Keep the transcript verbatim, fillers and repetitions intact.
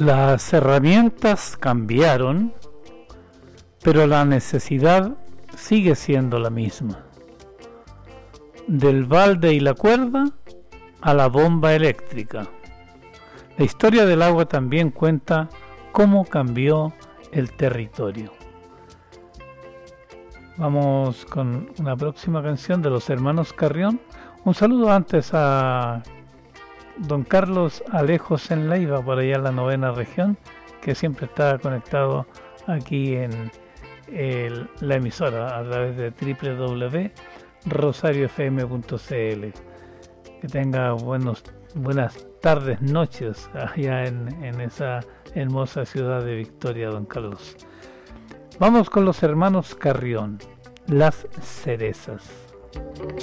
Las herramientas cambiaron, pero la necesidad sigue siendo la misma. Del balde y la cuerda a la bomba eléctrica. La historia del agua también cuenta cómo cambió el territorio. Vamos con una próxima canción de los hermanos Carrión. Un saludo antes a don Carlos Alejos en Leiva, por allá en la novena región, que siempre está conectado aquí en el, la emisora a través de doble u doble u doble u punto rosario f m punto c l. Que tenga buenos, buenas tardes, noches allá en, en esa hermosa ciudad de Victoria, don Carlos. Vamos con los hermanos Carrión, Las Cerezas.